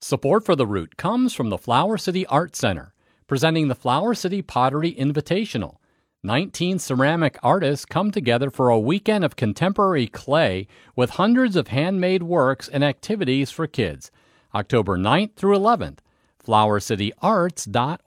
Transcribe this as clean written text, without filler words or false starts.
Support for the route comes from the Flower City Art Center, presenting the Flower City Pottery Invitational. 19 ceramic artists come together for a weekend of contemporary clay with hundreds of handmade works and activities for kids. October 9th through 11th. flowercityarts.org.